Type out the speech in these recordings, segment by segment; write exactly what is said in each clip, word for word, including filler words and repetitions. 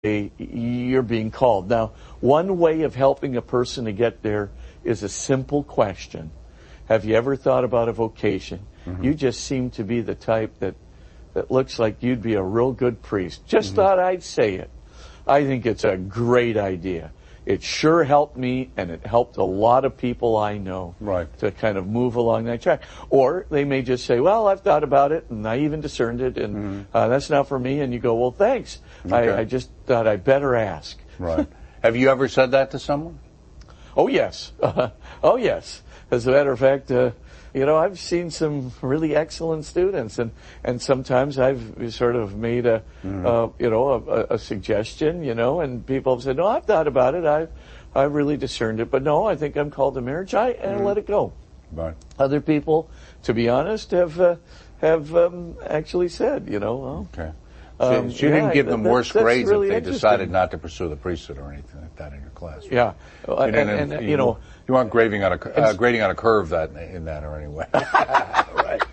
you're being called. Now, one way of helping a person to get there is a simple question. Have you ever thought about a vocation? Mm-hmm. You just seem to be the type that, that looks like you'd be a real good priest. Just mm-hmm. thought I'd say it. I think it's a great idea. It sure helped me, and it helped a lot of people I know right. to kind of move along that track. Or they may just say, well, I've thought about it, and I even discerned it, and mm-hmm. uh, that's not for me. And you go, well, thanks. Okay. I, I just thought I better ask. Right. Have you ever said that to someone? Oh, yes. Uh, oh, yes. As a matter of fact, uh, you know, I've seen some really excellent students, and, and sometimes I've sort of made a, mm. uh, you know, a, a suggestion, you know, and people have said, no, I've thought about it. I've, I've really discerned it, but no, I think I'm called to marriage. I, and mm. let it go. Right. Other people, to be honest, have, uh, have, um, actually said, you know, well, okay. So um, you yeah, didn't give them that, worse that's grades really if they decided not to pursue the priesthood or anything like that in your class. Right? Yeah. You, and, and, and, you, you know, you aren't grading on a, uh, grading on a curve that in that or any way. Right.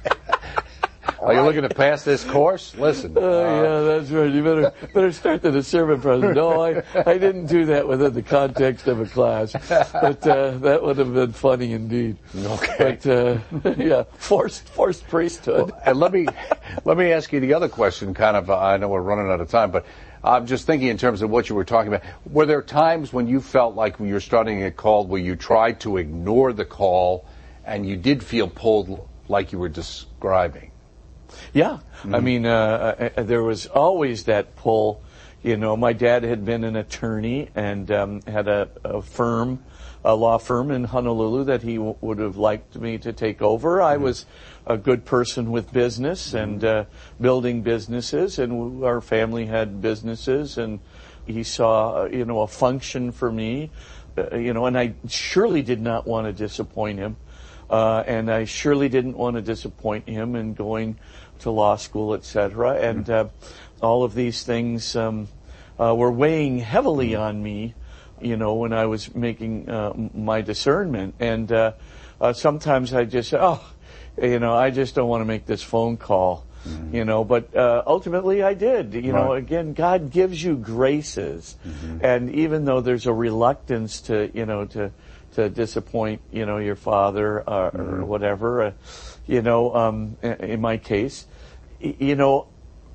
Are you looking to pass this course? Listen. Oh, uh, yeah, that's right. You better better start the sermon present. No, I, I didn't do that within the context of a class, but uh, that would have been funny indeed. Okay. But uh, yeah, forced forced priesthood. Well, and let me let me ask you the other question. Kind of, uh, I know we're running out of time, but I'm just thinking in terms of what you were talking about. Were there times when you felt like when you were starting to get called, where you tried to ignore the call, and you did feel pulled, like you were describing? Yeah, mm-hmm. I mean, uh, uh, there was always that pull. You know, my dad had been an attorney and um, had a, a firm, a law firm in Honolulu that he w- would have liked me to take over. I mm-hmm. was a good person with business mm-hmm. and uh, building businesses, and w- our family had businesses, and he saw, uh, you know, a function for me, uh, you know, and I surely did not want to disappoint him. Uh, and I surely didn't want to disappoint him in going to law school, et cetera. And uh, all of these things um, uh, were weighing heavily on me, you know, when I was making uh, my discernment. And uh, uh, sometimes I just say, oh, you know, I just don't want to make this phone call, mm-hmm. you know. But uh, ultimately I did. You know, right. again, God gives you graces. Mm-hmm. And even though there's a reluctance to, you know, to to disappoint, you know, your father uh, mm-hmm. or whatever, uh, you know, um, in my case, you know,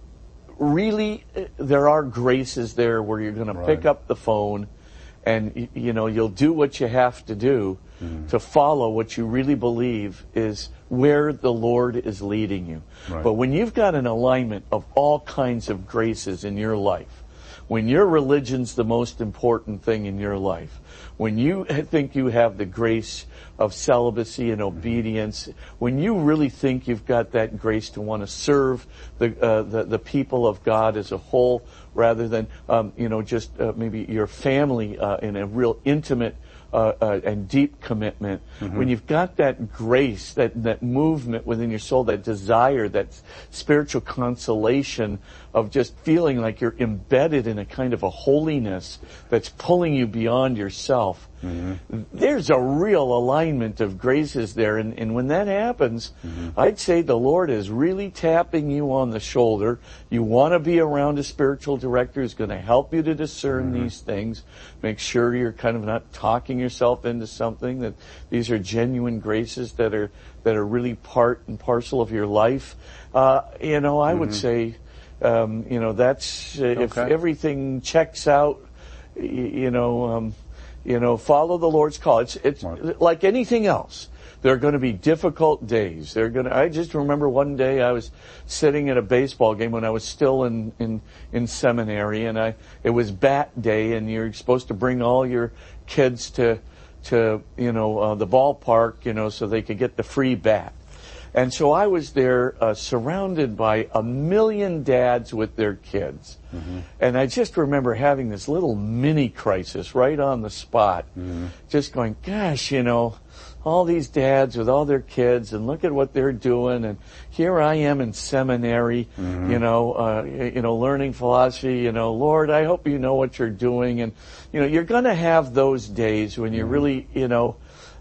really there are graces there where you're going right. to pick up the phone and, you know, you'll do what you have to do mm-hmm. to follow what you really believe is where the Lord is leading you. Right. But when you've got an alignment of all kinds of graces in your life, when your religion's the most important thing in your life, when you think you have the grace of celibacy and obedience, when you really think you've got that grace to want to serve the uh, the, the people of God as a whole, rather than um, you know just uh, maybe your family uh, in a real intimate uh, uh, and deep commitment, mm-hmm. when you've got that grace, that that movement within your soul, that desire, that spiritual consolation of just feeling like you're embedded in a kind of a holiness that's pulling you beyond yourself. Mm-hmm. There's a real alignment of graces there, and, and when that happens, mm-hmm. I'd say the Lord is really tapping you on the shoulder. You want to be around a spiritual director who's going to help you to discern mm-hmm. these things. Make sure you're kind of not talking yourself into something, that these are genuine graces that are that are really part and parcel of your life. Uh, you know, I mm-hmm. would say, um, you know, that's uh, okay. if everything checks out, y- you know. Um, You know, follow the Lord's call. It's it's right. like anything else. There are going to be difficult days. They're going to. I just remember one day I was sitting at a baseball game when I was still in in in seminary, and I it was bat day, and you're supposed to bring all your kids to to you know uh, the ballpark, you know, so they could get the free bat. And so I was there uh, surrounded by a million dads with their kids. Mm-hmm. And I just remember having this little mini crisis right on the spot. Mm-hmm. Just going, gosh, you know, all these dads with all their kids, and look at what they're doing. And here I am in seminary, mm-hmm. you know, uh, you know, learning philosophy. You know, Lord, I hope you know what you're doing. And, you know, you're going to have those days when you mm-hmm. really, you know,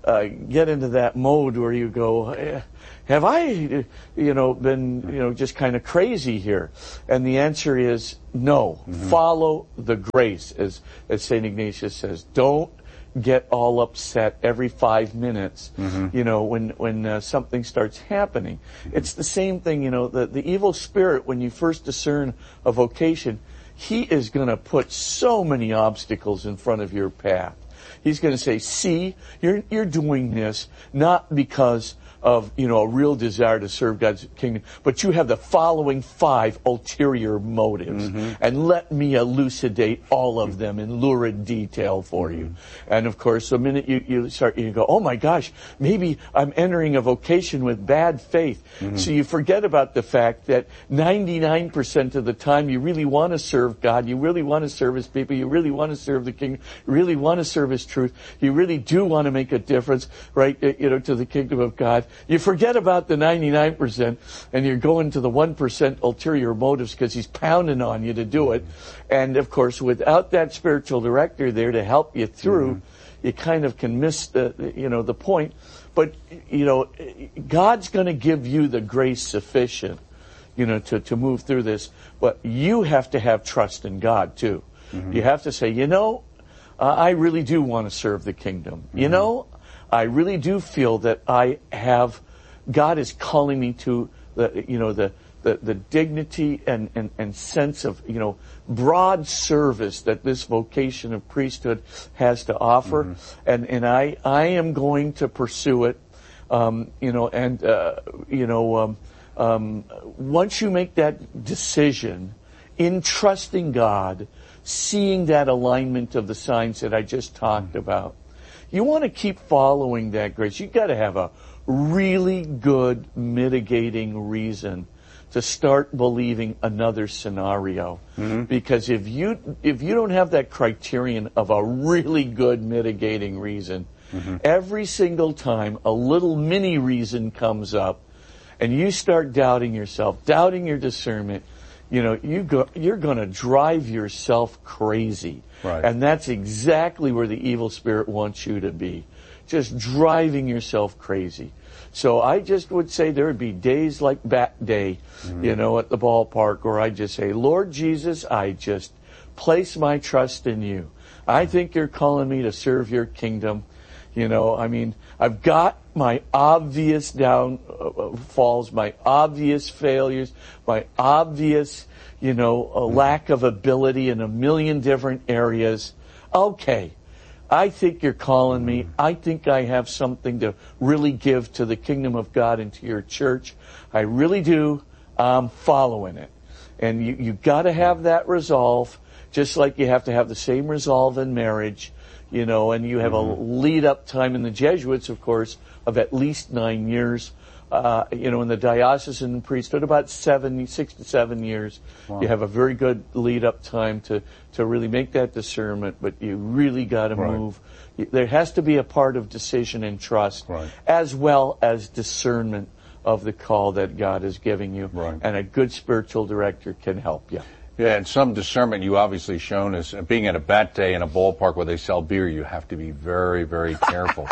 uh, get into that mode where you go, eh, have I, you know, been, you know, just kind of crazy here? And the answer is no. Mm-hmm. Follow the grace, as as Saint Ignatius says. Don't get all upset every five minutes, mm-hmm. you know, when when uh, something starts happening. Mm-hmm. It's the same thing, you know, the, the evil spirit, when you first discern a vocation, he is going to put so many obstacles in front of your path. He's going to say, see, you're you're doing this not because of, you know, a real desire to serve God's kingdom, but you have the following five ulterior motives, mm-hmm. and let me elucidate all of them in lurid detail for mm-hmm. you. And of course, the minute you, you start, you go, oh my gosh, maybe I'm entering a vocation with bad faith. Mm-hmm. So you forget about the fact that ninety-nine percent of the time you really want to serve God, you really want to serve His people, you really want to serve the kingdom, you really want to serve His truth, you really do want to make a difference, right, you know, to the kingdom of God. You forget about the ninety-nine percent and you're going to the one percent ulterior motives because he's pounding on you to do it. And of course, without that spiritual director there to help you through, mm-hmm. you kind of can miss the, you know, the point. But, you know, God's going to give you the grace sufficient, you know, to, to move through this. But you have to have trust in God too. Mm-hmm. You have to say, you know, uh, I really do want to serve the kingdom. Mm-hmm. You know, I really do feel that I have, God is calling me to the, you know, the, the, the dignity and, and, and sense of, you know, broad service that this vocation of priesthood has to offer. Mm-hmm. And, and I, I am going to pursue it. Um, you know, and, uh, you know, um, um, once you make that decision in trusting God, seeing that alignment of the signs that I just talked mm-hmm. about, you want to keep following that grace. You've got to have a really good mitigating reason to start believing another scenario. Mm-hmm. Because if you if you don't have that criterion of a really good mitigating reason, mm-hmm. every single time a little mini reason comes up and you start doubting yourself, doubting your discernment, you know, you go, you're going to drive yourself crazy. Right. And that's exactly where the evil spirit wants you to be. Just driving yourself crazy. So I just would say there would be days like Bat Day, mm-hmm. you know, at the ballpark where I just say, Lord Jesus, I just place my trust in you. I think you're calling me to serve your kingdom. You know, I mean, I've got my obvious downfalls, my obvious failures, my obvious, you know, a lack of ability in a million different areas. Okay, I think you're calling me. I think I have something to really give to the kingdom of God and to your church. I really do. I'm following it. And you, you got to have that resolve, just like you have to have the same resolve in marriage. You know, and you have mm-hmm. a lead-up time in the Jesuits, of course, of at least nine years. Uh, you know, in the diocesan priesthood, about seven, six to seven years. Wow. You have a very good lead-up time to, to really make that discernment, but you really got to right. move. There has to be a part of decision and trust, right. as well as discernment of the call that God is giving you. Right. And a good spiritual director can help you. Yeah, and some discernment you obviously shown is being at a Bat Day in a ballpark where they sell beer. You have to be very, very careful.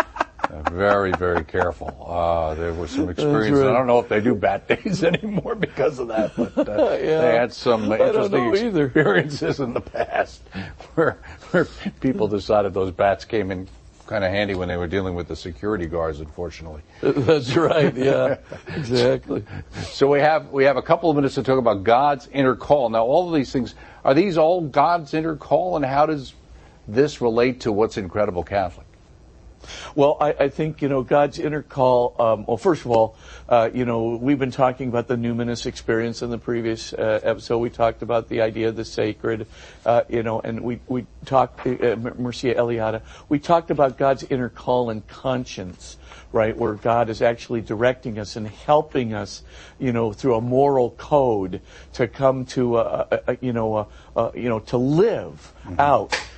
uh, very, very careful. Uh, there was some experience. Right. I don't know if they do Bat Days anymore because of that, but uh, yeah. they had some interesting experiences in the past where, where people decided those bats came in kind of handy when they were dealing with the security guards, unfortunately. That's right, yeah, exactly. So we have we have a couple of minutes to talk about God's inner call. Now, all of these things, are these all God's inner call, and how does this relate to what's Incredible Catholic? Well, I, I think, you know, God's inner call, um, well, first of all, uh, you know, we've been talking about the numinous experience in the previous uh, episode. We talked about the idea of the sacred, uh, you know, and we, we talked, uh, Mircea Eliade, we talked about God's inner call and conscience, right, where God is actually directing us and helping us, you know, through a moral code to come to, a, a, a, you know, a, a, you know, to live mm-hmm. out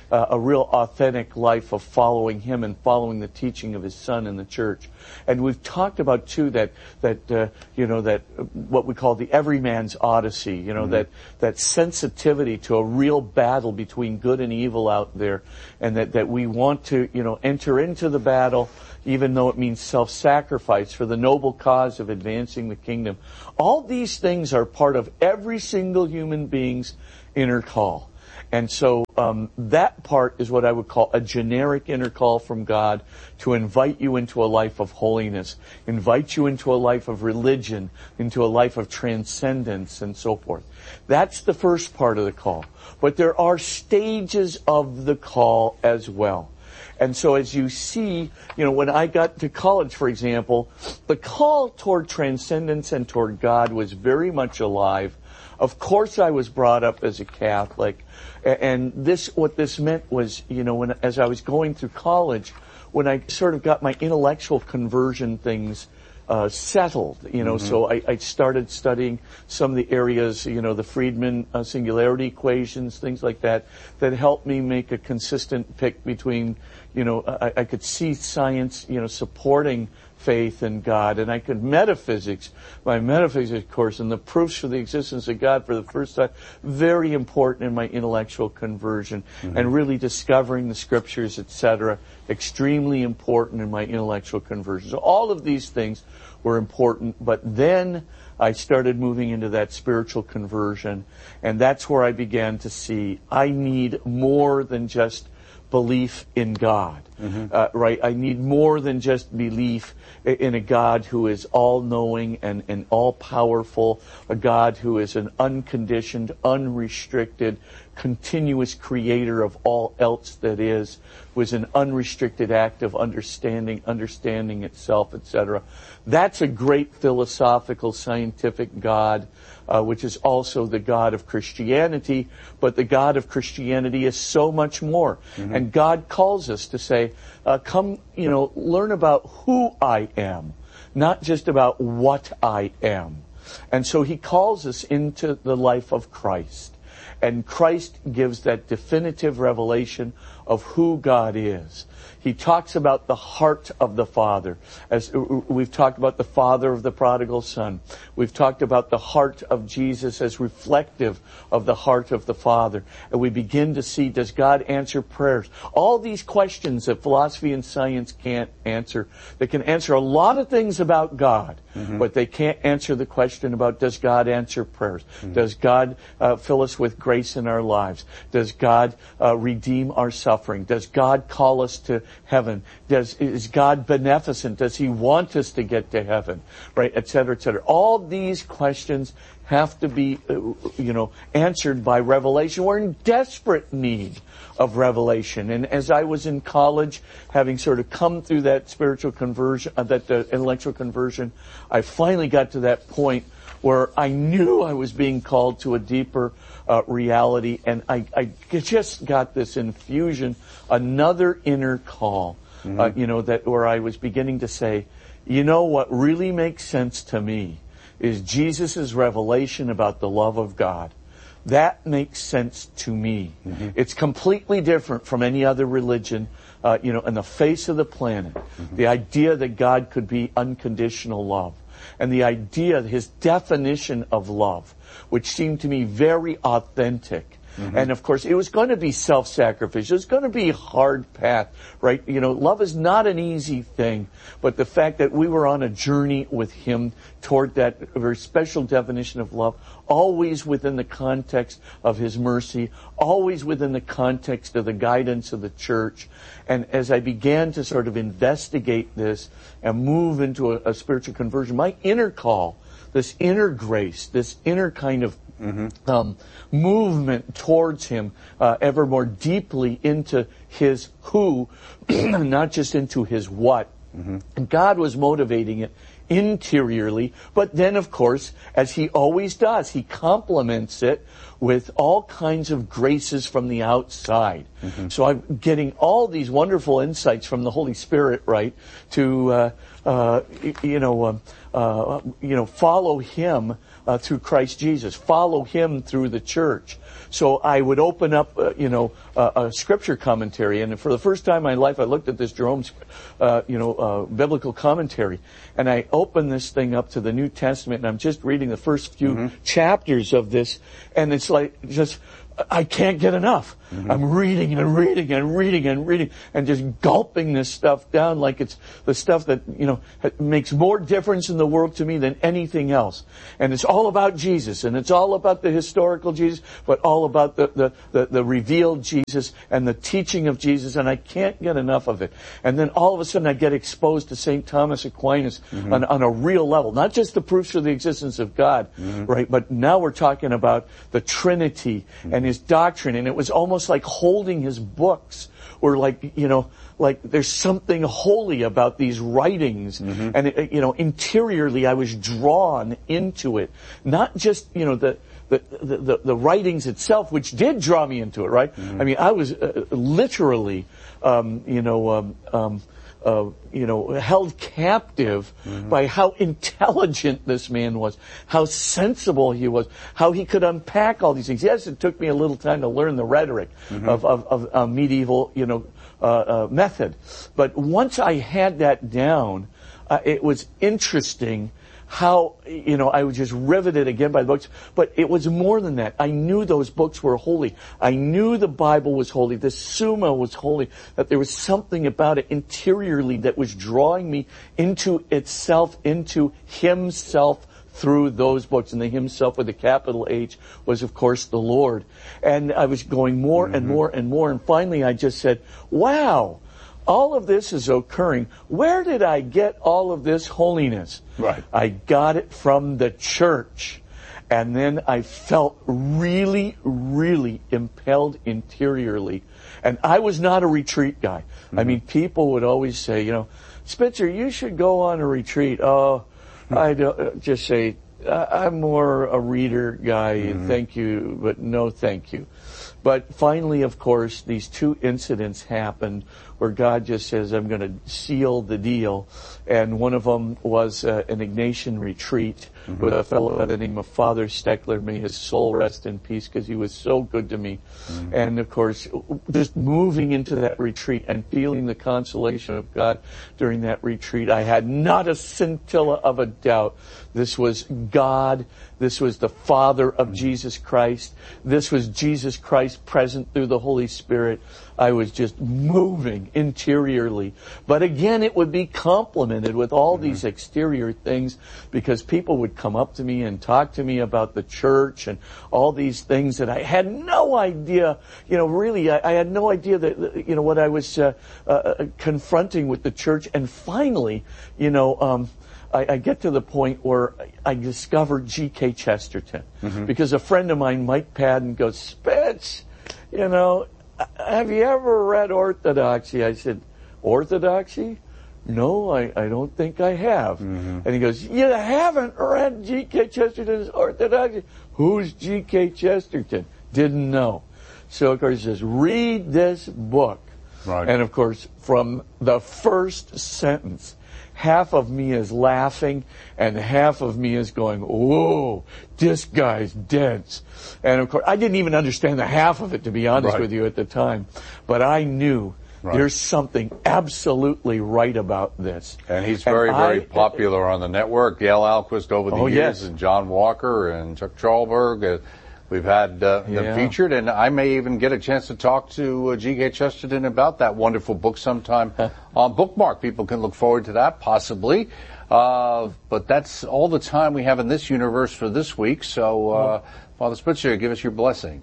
uh, a real authentic life of following Him and following the teaching of His Son in the church. And we've talked about too that that uh, you know that uh, what we call the everyman's odyssey. You know mm-hmm. that that sensitivity to a real battle between good and evil out there, and that that we want to you know enter into the battle, even though it means self-sacrifice for the noble cause of advancing the kingdom. All these things are part of every single human being's inner call. And so um, that part is what I would call a generic inner call from God to invite you into a life of holiness, invite you into a life of religion, into a life of transcendence, and so forth. That's the first part of the call. But there are stages of the call as well. And so as you see, you know, when I got to college, for example, the call toward transcendence and toward God was very much alive. Of course, I was brought up as a Catholic, and this, what this meant was, you know, when, as I was going through college, when I sort of got my intellectual conversion things uh, settled, you know, mm-hmm. so I, I started studying some of the areas, you know, the Friedman uh, singularity equations, things like that, that helped me make a consistent pick between, you know, I, I could see science, you know, supporting faith in God, and I could metaphysics, my metaphysics course, and the proofs for the existence of God for the first time, very important in my intellectual conversion, mm-hmm. and really discovering the scriptures, et cetera, extremely important in my intellectual conversion. So all of these things were important, but then I started moving into that spiritual conversion, and that's where I began to see I need more than just belief in God, mm-hmm. uh, right? I need more than just belief in a God who is all-knowing and, and all-powerful, a God who is an unconditioned, unrestricted, continuous creator of all else that is, who is an unrestricted act of understanding, understanding itself, et cetera. That's a great philosophical, scientific God, uh, which is also the God of Christianity, but the God of Christianity is so much more. Mm-hmm. And God calls us to say, uh, come, you know, learn about who I am, not just about what I am. And so He calls us into the life of Christ. And Christ gives that definitive revelation of who God is. He talks about the heart of the Father. As we've talked about the Father of the prodigal son. We've talked about the heart of Jesus as reflective of the heart of the Father. And we begin to see, does God answer prayers? All these questions that philosophy and science can't answer. They can answer a lot of things about God, mm-hmm. but they can't answer the question about, does God answer prayers? Mm-hmm. Does God uh, fill us with grace in our lives? Does God uh, redeem our suffering? Does God call us to heaven? Does, is God beneficent? Does He want us to get to heaven? Right, et cetera, et cetera. All these questions have to be, uh, you know, answered by revelation. We're in desperate need of revelation. And as I was in college, having sort of come through that spiritual conversion, uh, that uh, intellectual conversion, I finally got to that point where I knew I was being called to a deeper uh, reality, and I, I just got this infusion, another inner call, mm-hmm. uh, you know, that where I was beginning to say, you know, what really makes sense to me is Jesus' revelation about the love of God. That makes sense to me. Mm-hmm. It's completely different from any other religion, uh, you know, on the face of the planet. Mm-hmm. The idea that God could be unconditional love. And the idea, his definition of love, which seemed to me very authentic. Mm-hmm. And of course, it was going to be self-sacrificial. It was going to be a hard path, right? You know, love is not an easy thing, but the fact that we were on a journey with Him toward that very special definition of love, always within the context of His mercy, always within the context of the guidance of the church. And as I began to sort of investigate this and move into a, a spiritual conversion, my inner call, this inner grace, this inner kind of Mm-hmm. Um, movement towards Him, uh, ever more deeply into His who, not just into His what. Mm-hmm. God was motivating it interiorly, but then, of course, as He always does, He complements it with all kinds of graces from the outside. Mm-hmm. So I'm getting all these wonderful insights from the Holy Spirit, right, to, uh, uh, you know, um, uh, you know, follow Him uh, through Christ Jesus. Follow him through the church. So I would open up, uh, you know, uh, a scripture commentary, and for the first time in my life, I looked at this Jerome's, uh, you know, uh, biblical commentary, and I opened this thing up to the New Testament, and I'm just reading the first few mm-hmm. chapters of this, and it's like just. I can't get enough. Mm-hmm. I'm reading and reading and reading and reading and just gulping this stuff down like it's the stuff that, you know, makes more difference in the world to me than anything else. And it's all about Jesus, and it's all about the historical Jesus, but all about the, the, the, the revealed Jesus and the teaching of Jesus, and I can't get enough of it. And then all of a sudden I get exposed to Saint Thomas Aquinas mm-hmm. on, on a real level. Not just the proofs for the existence of God, mm-hmm. right? But now we're talking about the Trinity mm-hmm. and his doctrine, and it was almost like holding his books, or like, you know, like there's something holy about these writings, mm-hmm. and it, you know, interiorly I was drawn into it, not just, you know, the the the, the, the writings itself, which did draw me into it, right? Mm-hmm. I mean, I was uh, literally, um, you know, um, um, Uh, you know, held captive mm-hmm. by how intelligent this man was, how sensible he was, how he could unpack all these things. Yes, it took me a little time to learn the rhetoric mm-hmm. of, of, of uh, medieval, you know, uh, uh, method. But once I had that down, uh, it was interesting how, you know, I was just riveted again by the books. But it was more than that. I knew those books were holy. I knew the Bible was holy. The Summa was holy. That there was something about it interiorly that was drawing me into itself, into himself through those books. And the himself with a capital H was, of course, the Lord. And I was going more mm-hmm. and more and more. And finally I just said, wow, all of this is occurring. Where did I get all of this holiness? Right. I got it from the church. And then I felt really, really impelled interiorly. And I was not a retreat guy. Mm-hmm. I mean, people would always say, you know, Spitzer, you should go on a retreat. Oh, I don't just say, I'm more a reader guy. Mm-hmm. Thank you, but no thank you. But finally, of course, these two incidents happened where God just says, I'm going to seal the deal. And one of them was uh, an Ignatian retreat mm-hmm. with a fellow by the name of Father Steckler. May his soul rest in peace, because he was so good to me. Mm-hmm. And, of course, just moving into that retreat and feeling the consolation of God during that retreat, I had not a scintilla of a doubt. This was God. This was the Father of mm-hmm. Jesus Christ. This was Jesus Christ present through the Holy Spirit. I was just moving interiorly. But again, it would be complemented with all mm-hmm. these exterior things, because people would come up to me and talk to me about the church and all these things that I had no idea, you know, really, I, I had no idea that, you know, what I was uh, uh, confronting with the church. And finally, you know, um, I, I get to the point where I discovered G K Chesterton, mm-hmm. because a friend of mine, Mike Padden, goes, Spitz, you know, have you ever read Orthodoxy? I said, Orthodoxy? No, I, I don't think I have. Mm-hmm. And he goes, you haven't read G K Chesterton's Orthodoxy? Who's G K Chesterton? Didn't know. So, of course, he says, read this book. Right. And, of course, from the first sentence, half of me is laughing and half of me is going, whoa, this guy's dense. And of course, I didn't even understand the half of it, to be honest right. with you, at the time. But I knew right. there's something absolutely right about this. And he's very, and very I, popular on the network. Gail Alquist over the oh, years, yes. and John Walker and Chuck Charlberg. Uh, We've had uh, them yeah. featured, and I may even get a chance to talk to uh, G K Chesterton about that wonderful book sometime on Bookmark. People can look forward to that, possibly. Uh, but that's all the time we have in this universe for this week. So, uh, Father Spitzer, give us your blessing.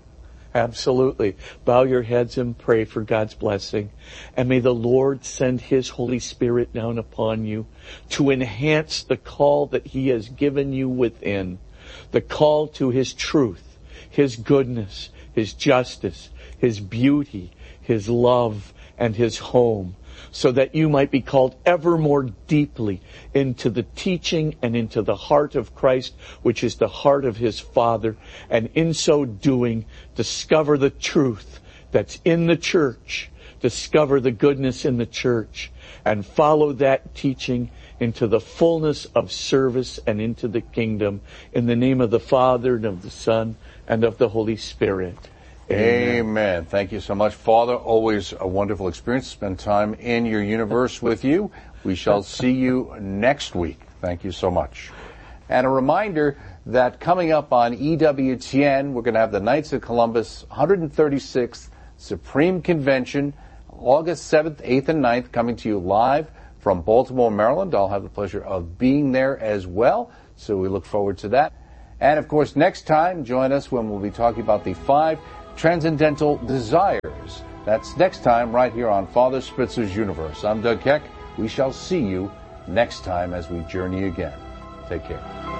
Absolutely. Bow your heads and pray for God's blessing. And may the Lord send His Holy Spirit down upon you to enhance the call that He has given you within. The call to His truth, His goodness, His justice, His beauty, His love, and His home, so that you might be called ever more deeply into the teaching and into the heart of Christ, which is the heart of His Father, and in so doing, discover the truth that's in the church, discover the goodness in the church, and follow that teaching into the fullness of service and into the kingdom. In the name of the Father, and of the Son, and of the Holy Spirit. Amen. Amen. Thank you so much, Father. Always a wonderful experience to spend time in your universe with you. We shall see you next week. Thank you so much. And a reminder that coming up on E W T N, we're going to have the Knights of Columbus one hundred thirty-sixth Supreme Convention, August seventh, eighth, and ninth, coming to you live from Baltimore, Maryland. I'll have the pleasure of being there as well, so we look forward to that. And, of course, next time, join us when we'll be talking about the five transcendental desires. That's next time right here on Father Spitzer's Universe. I'm Doug Keck. We shall see you next time as we journey again. Take care.